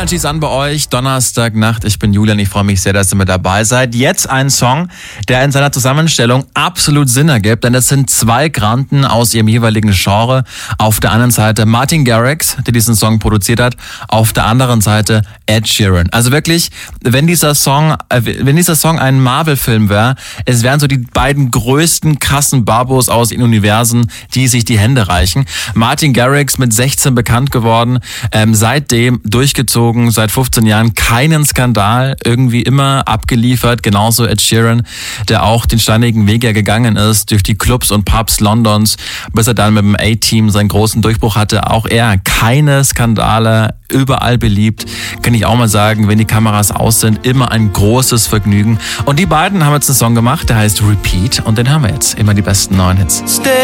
Energies an bei euch, Donnerstagnacht. Ich bin Julian, ich freue mich sehr, dass ihr mit dabei seid. Jetzt ein Song, der in seiner Zusammenstellung absolut Sinn ergibt, denn es sind zwei Granden aus ihrem jeweiligen Genre. Auf der einen Seite Martin Garrix, der diesen Song produziert hat, auf der anderen Seite Ed Sheeran. Also wirklich, wenn dieser Song ein Marvel-Film wäre, es wären so die beiden größten krassen Babos aus den Universen, die sich die Hände reichen. Martin Garrix mit 16 bekannt geworden, seitdem durchgezogen, seit 15 Jahren keinen Skandal, irgendwie immer abgeliefert, genauso Ed Sheeran, der auch den steinigen Weg ja gegangen ist, durch die Clubs und Pubs Londons, bis er dann mit dem A-Team seinen großen Durchbruch hatte. Auch er, keine Skandale, überall beliebt, kann ich auch mal sagen, wenn die Kameras aus sind, immer ein großes Vergnügen. Und die beiden haben jetzt einen Song gemacht, der heißt Repeat, und den haben wir jetzt, immer die besten neuen Hits.